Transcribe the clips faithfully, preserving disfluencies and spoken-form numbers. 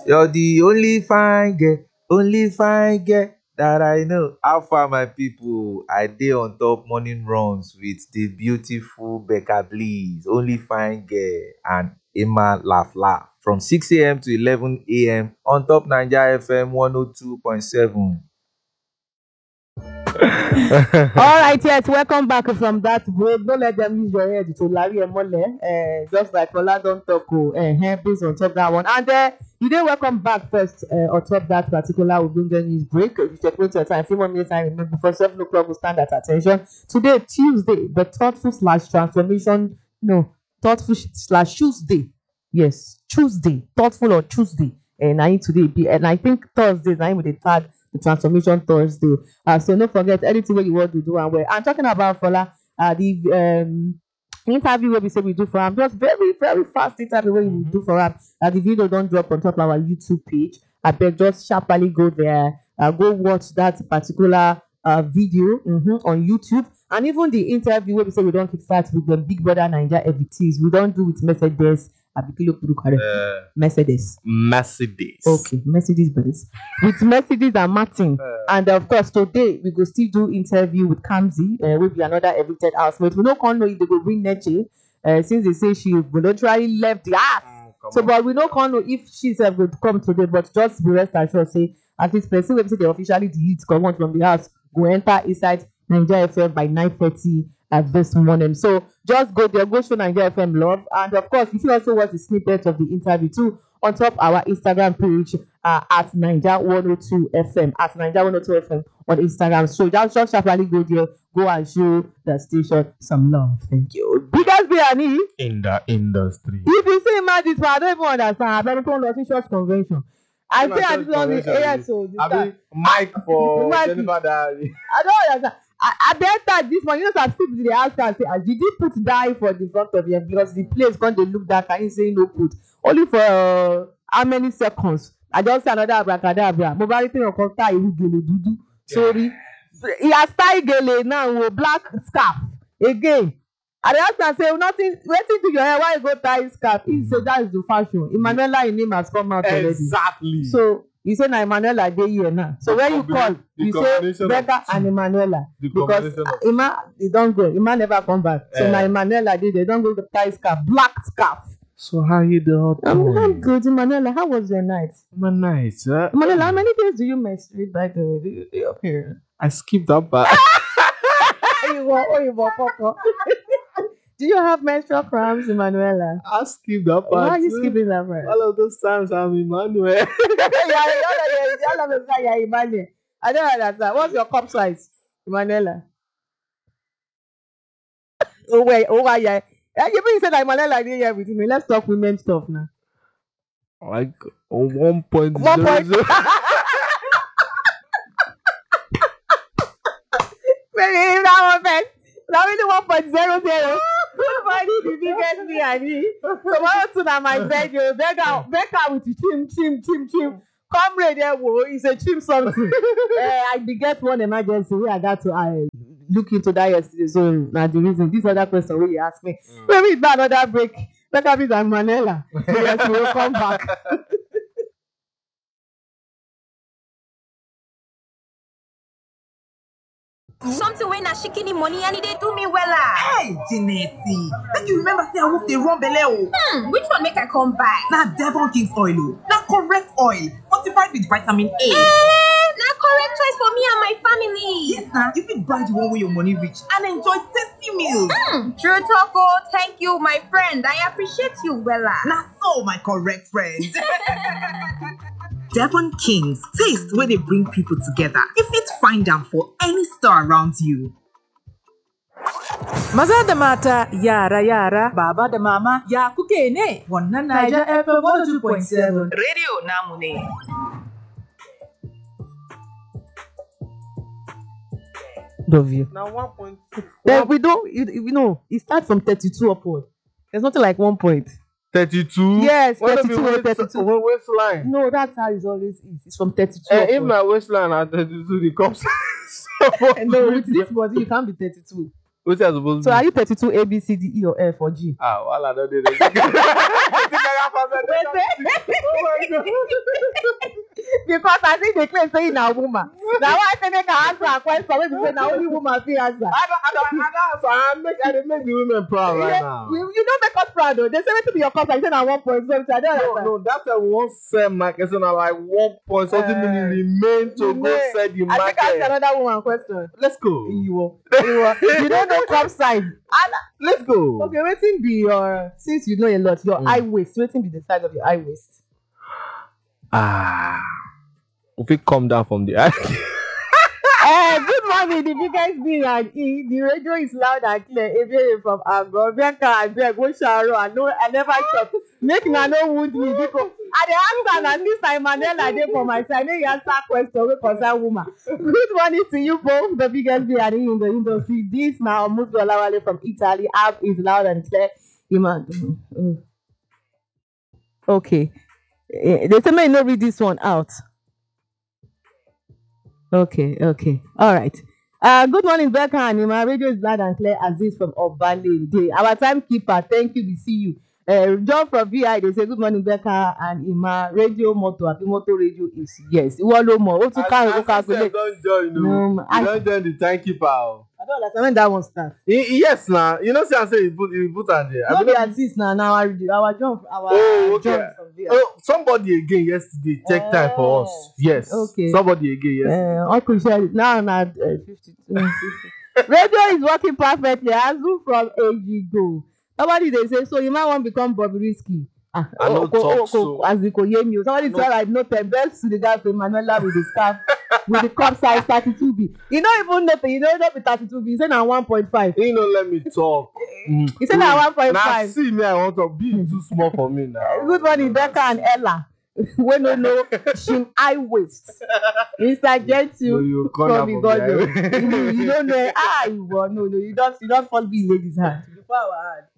You're the only fine girl, only fine girl that I know. How far, my people? I dey on top morning runs with the beautiful Becca Bliss, only fine girl, and Emma Laugh Laugh from six a m to eleven a m on top Naija F M one oh two point seven. All right, yes, welcome back from that break. Don't let them use your head to Larry and Mole. Uh, just like Ola don't talk, uh, based on top that one. And uh, you did welcome back first uh, on top that particular Ubunga news break. If you check your time, few more minutes, I remember before seven o'clock, we'll stand at attention. Today, Tuesday, the thoughtful slash transformation, no, thoughtful slash Tuesday. Yes, Tuesday, thoughtful on Tuesday. And I today be, and I think Thursdays, I with the third. The transformation Thursday. Uh, so don't forget anything what you want to do and where I'm talking about Fola, uh, the um interview where we say we do for him. Just very, very fast interview where we do for him. Uh, the video don't drop on top of our YouTube page. I beg just sharply go there, uh, go watch that particular uh video mm-hmm, on YouTube. And even the interview where we say we don't keep fight with the Big Brother Nigeria F Ts. We don't do with Mercedes. Uh, Mercedes. Mercedes. Okay, Mercedes Benz. With Mercedes and Martin. Uh, and of course, today we go still do interview with Kamzi, uh, will be another evicted housemate. We don't know if they go bring Neche, uh, since they say she voluntarily left the house. Mm, so, on. But we don't know if she's uh, going to come today, but just be rest assured, say, at least person will say they officially delete, come on from the house, go enter inside Nigeria F M by nine thirty. Uh, this morning. So just go there, go show Nigeria F M love. And of course, if you also watch the snippet of the interview too, on top our Instagram page uh, at Nigeria one oh two F M, at Nigeria one oh two F M on Instagram. So just, just sharply go there, go and show the station some love. Thank you. Biggest Biani in the industry. If you say man, this one, I don't even understand. I better go to church convention. I say I did on the A S O. I mean, Mike for Jennifer Diary. I don't understand. At the end this one, you know, some people they ask and say, did you put die for the front of you? Because the place when they look dark and you say no put. Only for uh, how many seconds? I just say another abracadabra. Mobile thing of tie who gele dudu. Sorry. He has tie gele now with black scarf. Again. And the husband say, nothing, waiting to your hair, why you go tie scarf? He said that is the fashion. Emanuela in him has come out already. Exactly. So you say na Emanuela dey here now. So the when you call, you say Becca and Emanuela. Because Emma, they don't go. Emma never come back. So uh, na Emanuela dey, they don't go to tie scarf, black scarf. So how you doing? I'm, I'm good, Emanuela. How was your night? My night, huh? Emanuela, how many days do you menstruate by the way up here? I skipped that part. Oh, you walk, walk. Do you have menstrual cramps, Emanuela? I skipped that part. Why are you skipping that part? All of those times I'm Emmanuel. yeah, all of those times you're Emmanuel. I don't understand. What's your cup size, Emanuela? oh wait, oh why yeah. You mean you said that Emanuela didn't here with me? Let's talk women stuff now. Like on one point. One point. Maybe that one first. Now really one point zero zero. Nobody the biggest me and me. Tomorrow soon at my bed, you beg out, beg out with the chim, chim, chim, chim. Comrade there, whoa, it's a chim something. uh, I beget one emergency where I got to I look into that yesterday. So now the reason this other question where you ask me, mm. maybe it's not another break. Better be than Manila. Yes, we'll come back. Something when I shaking money and they do me well. Hey, Janette, make you remember say I wolf the wrong belly. Hmm, which one make I come back? Now Devon King's oil, now correct oil, fortified with vitamin A. Eh, now correct choice for me and my family. Yes, now you can buy the one where your money reach and enjoy tasty meals. Hmm, true talk. Oh, thank you, my friend. I appreciate you, Wella. Now so, my correct friend. Devon Kings, taste where they bring people together. You fit find them for any store around you. Maza da mata, yara yara, baba da mama, ya kuke ne? Wannan Niger F M one oh two point seven. Radio namu ne. Love you. Now one point. Then we don't, you, you know, it starts from thirty-two upward. There's nothing like one point. thirty-two? Yes, thirty-two or thirty-two. What waistline? No, that's how it always is. It's from thirty-two. Uh, if my waistline at thirty-two, the cops. No, with this body, you can't be thirty-two. What's that supposed So to be? are you thirty-two A, B, C, D, E, or F, or G? Ah, well, I don't do this. Oh my God. Because I think they claim say na woman. Now why say make I answer a question wey be say na only woman fit answer? I don't, I don't, I don't answer. I make, I dey make the women proud right you, now. You, you don't make us proud though. They say wetin be your cost. I say na one point seven. I don't No, understand. no, that time we won't sell market, so now like one point something Uh, million remain to go remain. sell the I think I ask market. another woman question. Let's go. Iwo. Iwo. You don't know cup size. And, Let's go. okay, wetin be your, since you know a lot, your Mm. eye waist, wetin be the size of your eye waist? Ah, if we come down from the eye. Eh, good morning, the biggest being and E. The radio is loud and clear. Ebere from Agro. Bianca and Greg, go Sharo. I know I never chop. Make na no wound me because I dey answer na since I Mandela dey for my side. I know you answer question wey concern woman. Good morning to you both, the biggest being and E in the industry. This na Omuzi Olawale from Italy. App is loud and clear. Iman. Mm. Okay. Eh, They say may no read this one out. Okay, okay. All right. Uh, good morning, Becca and Ima. Radio is loud and clear. Aziz from Obalende. Our timekeeper, thank you. We see you. Uh, John from V I, they say good morning, Becca and Ima. Radio motto, happy motto radio is yes. One more. What to carry? Go calculate. Don't join, you Um, know. I, You don't join the timekeeper. I don't understand when that one starts. Yes, now. You know, see, I say you put, you put on there. I No be believe- Aziz now. Now our our John, our Oh, okay. John from V I. Oh, somebody again yesterday check time for us. Yes. Okay. Somebody again yesterday. Uh, Uncle Sherry, now na uh, fifty-two. Radio is working perfectly. Azu from Ejigo. Somebody they say so you might want to become Bobby Risky. Ah, I no talk so. As the Koyemi. Somebody No. said I know ten best to the guy from Manuela with the scarf with the cup size thirty-two B. You don't even know you don't know the thirty-two B. You say now one point five. You know, let me talk. Mm. You say now one point Now five. see me, I want to be too small for me now. Good morning, Becca and Ella. We no know shin eye waist. Mister Gentle No, you corner from from Igodo. there. you, you don't know ah you want no no you don't you don't fall in ladies hand. Before our hand.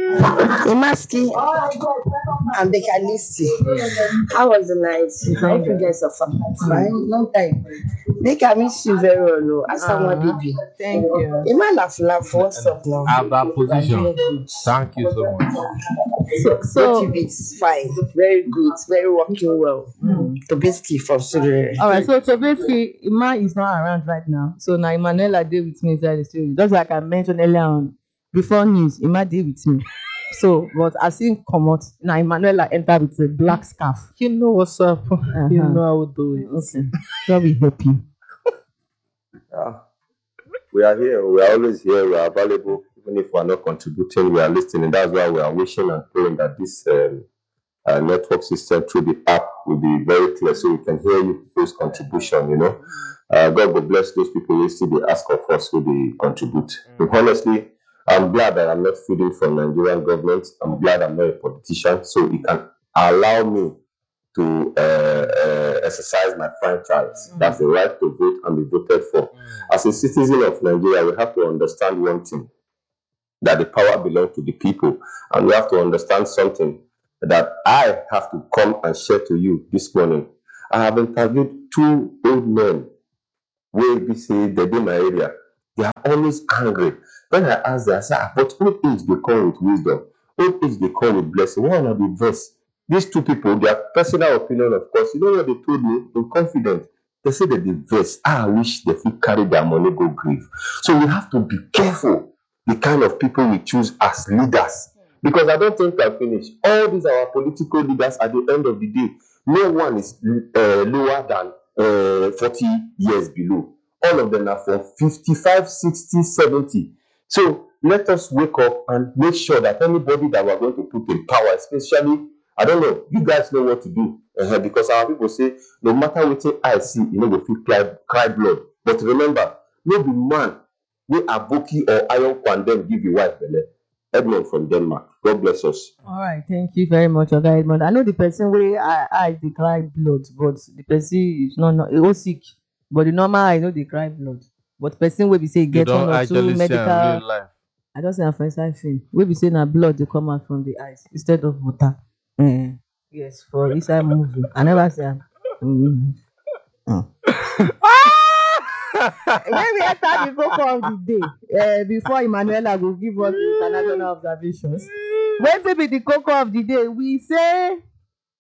Imaski and Bekalisti. How was the night? I hope you guys are fine. Fine, long time. Make I miss you very well. No, as someone baby. Thank you. Ima laugh laugh for what's up now? Abba position. Thank you so much. So, So so it's fine, very good, very working well. To basically from Surrey. all right, so so basically Ima is not around right now. So now Emanuela did with me inside the studio. Just like I mentioned earlier on before news, Ima did with me. So, but as him come out, now Emanuela entered with a black scarf. You know what's up. Uh-huh. You know how we do it. Okay. God will help you. Yeah. We are here. We are always here. We are available. Even if we are not contributing, we are listening. That's why we are wishing and praying that this um, uh, network system through the app will be very clear so we can hear you people's contribution, you know. Uh, God will bless those people who still they ask of us who they contribute. But honestly, I'm glad that I'm not feeding from Nigerian government. I'm glad I'm not a politician. So it can allow me to uh, uh, exercise my franchise. Mm. That's the right to vote and be voted for. Mm. As a citizen of Nigeria, we have to understand one thing, that the power belongs to the people. And we have to understand something that I have to come and share to you this morning. I have interviewed two old men where we say they're in my area. They are always angry. When I ask them, I say, "Ah, but old age they come with wisdom. Old age they come with blessing. Why not be blessed?" These two people, their personal opinion, of course, you know what they told me in confidence? They said that they vex. I wish they could carry their money go grieve. So we have to be careful the kind of people we choose as leaders. Because I don't think I finished. All these are our political leaders at the end of the day. No one is uh, lower than uh, forty years below. All of them are from fifty-five, sixty, seventy. So let us wake up and make sure that anybody that we're going to put in power, especially, I don't know, you guys know what to do. Uh, because our people say, no matter what I see, you know, we feel cry, cry blood. But remember, no be man, we Aboki or Iron Kwandem give you wife, Bele. Edmund from Denmark. God bless us. All right, thank you very much, Oga Edmond. I know the person where I, I dey cry blood, but the person is not not he was sick. But the normal I know they cry blood. But person will be say get one or two medical. I don't say a first time thing. We be saying that blood they come out from the eyes instead of water. Mm. Yes, for inside movie. I never say. Mm. Mm. When we enter the cocoa of the day, uh, before Emanuela will give us the international observations. When we be the cocoa of the day, we say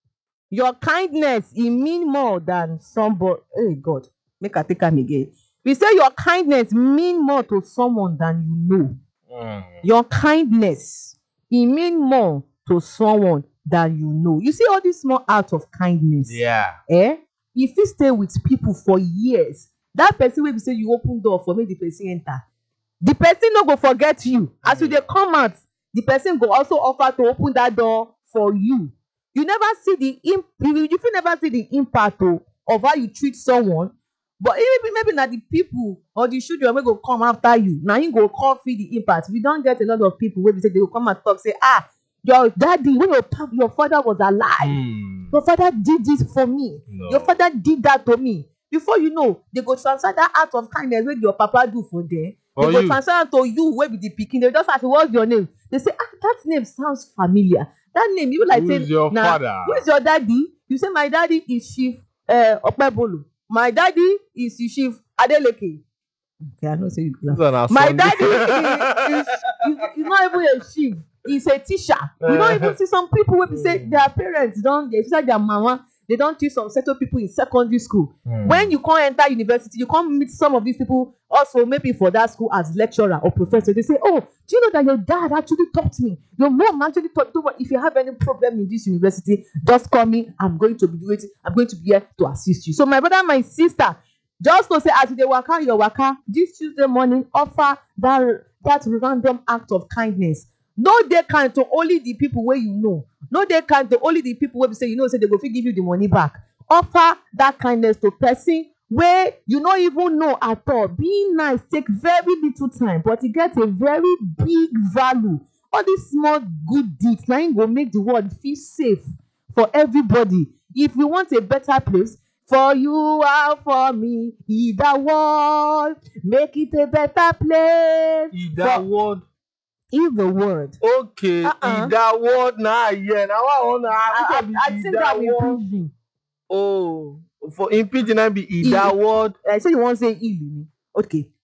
Your kindness e mean more than somebody. Hey God, make I take am again. We say your kindness mean more to someone than you know. Mm. Your kindness e mean more to someone than you know. You see all these small acts of kindness. Yeah. Eh? You fit stay with people for years. That person wey be say you open door for make the person enter. The person no go forget you. As you dey come out, the person go also offer to open that door for you. You never see the imp you you fit never see the impact o of how you treat someone, but maybe maybe na the people or the children wey go come after you, na im go come feel the impact. We don get a lot of people wey be say they go come and talk say, ah, your daddy when your pa your father was alive, Mm. your father did this for me, No. your father did that to me. Before you know, they go transfer that act of kindness wey your papa do for them. For They go you. transfer am to you wey be the pikin. They just ask you what's your name. They say, ah, that name sounds familiar. That name, you like Who say, is your nah, father? who is your daddy? You say my daddy is Chief uh, Okpebolo. My daddy is Chief Adeleke. Okay, I know say you This one na my Sunday. daddy is, is, is, is not even a chief. He's a teacher. We don't even see some people wey be say their parents don, especially their mama, they don teach some certain people in secondary school. Mm. When you come enter university, you come meet some of these people also maybe for that school as lecturer or professor. They say, oh, do you know that your dad actually taught me? Your mom actually taught me. If you have any problem in this university, just call me. I'm going to be waiting. I'm going to be here to assist you. So my brother, my sister, just to say as you dey waka your waka this Tuesday morning, offer that that random act of kindness. No dey kind to only the people wey you know. No dey kind to only the people wey be say you know say they go fit give you the money back. Offer that kindness to person wey you no even know at all. Being nice take very little time, but e get a very big value. All these small good deeds na im go make the world feel safe for everybody. If we want a better place, for you and for me, either world, make it a better place. Either For- word. Either word. Okay. Uh-uh. Either word na yeah. Now I wanna. I, I, I, I think I'm in pidgin. Oh, for in pidgin I be either E- word. I say you wan say ili ni. Okay.